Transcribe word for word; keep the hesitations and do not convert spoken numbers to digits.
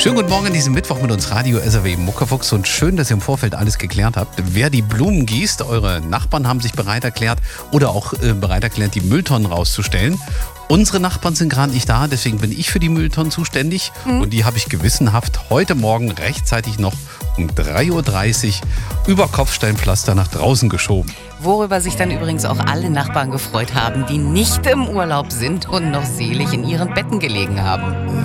Schönen guten Morgen an diesem Mittwoch mit uns Radio S R W Muckerfuchs und schön, dass ihr im Vorfeld alles geklärt habt. Wer die Blumen gießt, eure Nachbarn haben sich bereit erklärt oder auch äh, bereit erklärt, die Mülltonnen rauszustellen. Unsere Nachbarn sind gerade nicht da, deswegen bin ich für die Mülltonnen zuständig mhm. und die habe ich gewissenhaft heute Morgen rechtzeitig noch um drei Uhr dreißig über Kopfsteinpflaster nach draußen geschoben. Worüber sich dann übrigens auch alle Nachbarn gefreut haben, die nicht im Urlaub sind und noch selig in ihren Betten gelegen haben.